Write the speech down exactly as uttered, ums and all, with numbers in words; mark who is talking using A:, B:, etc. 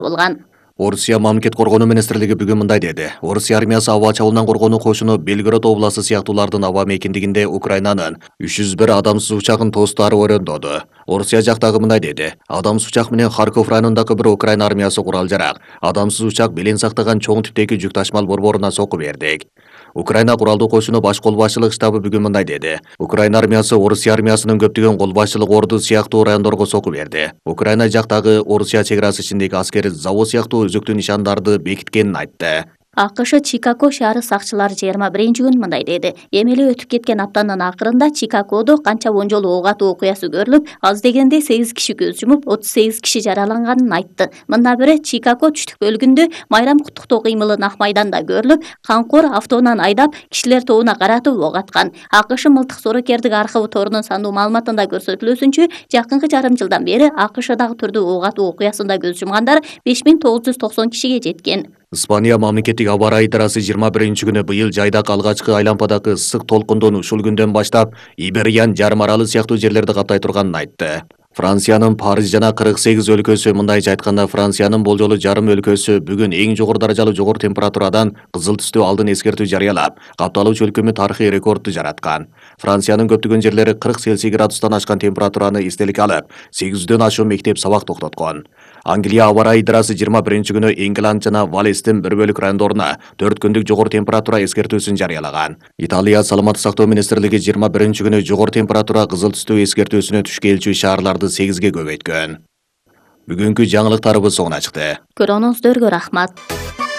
A: болгон.
B: Орусия мамлекет коргонуу министрлиги бүгүн мындай деди. Орусия армиясы аба чабуулунан коргонуу кошуну Белгород областы сыяктуулардын аба мекендигинде Украинанын үч жүз бир адамсыз учагын тостары өрөндөдү. Орусия жактагы мындай деди. Адамсыз учак менен Харьков районундагы бир Украина армиясы курал жарак. Адамсыз учак белен сактаган чоң типтеги жүк ташмал борборуна соку бердик. Украина куралдуу кошуну баш кол башчылык штабы бүгүн мындай деди. Украина армиясы Орусия армиясынын көптөгөн кол башчылык орду сыяктуу райондорго соку берди. Украина жактагы Орусия чек арасы ичиндеги аскери завод сыяктуу өзөктүү нишандарды бекиткенин айтты.
A: АКШ Чикаго шаары сакчылары жыйырма биринчи күн мындай деди. Эми эле өтүп кеткен аптанын акырында Чикагодо канча он жолу ок атуу окуясы көрүлүп, аз дегенде сегиз киши көз жумуп, отуз сегиз киши жараланганын айтты. Мындан бири Чикаго түштүк бөлүгүндө майрам куттуктоо кыймылы нак майданда көрүлүп, канкор автоунан айдап, кишилер тобуна каратып ок аткан. АКШ мылтык соорокердик архивы торунун сандуу маалыматында көрсөтүлүүсүнчө, жакынкы жарым жылдан бери АКШдагы түрдүү ок атуу окуясында көз жумгандар беш миң тогуз жүз токсон кишиге жеткен.
B: Испания мамлекеттик аба ырайы идарасы жыйырма биринчи күнү быйыл жайдак алгачкы айлампадагы ысык толкундун ушул күндөн баштап Ибериян жарым аралы сыяктуу жерлерди каптай турганын айтты. Франциянын Париж жана кырк сегиз өлкөсү, мындайча айтканда Франциянын болжолу жарым өлкөсү бүгүн эң жогору даражалуу жогору температурадан кызыл түстүү алдын эскертүү жарыялап, капталуучу өлкөмү тарыхый рекордду жараткан. Франциянын көптөгөн жерлери кырк Цельсий градустан ашкан температураны эстеликке алып, сегиз жүздөн ашуун мектеп сабак токтоткон. Англия аба ырайы идарасы жыйырма биринчи күнү Ингланд жана Валестин бир бөлүк райондоруна төрт күндүк жогору температура эскертүүсүн жарыялаган. Италия саламаттык сактоо министрлиги жыйырма биринчи күнү жогору температура кызыл түстүү эскертүүсүнө түшкүлчү шаарларды сегизге көбөйткөн. Бүгүнкү жаңылыктарыбыз соңуна чыкты.
A: Көрүүңүздөргө рахмат.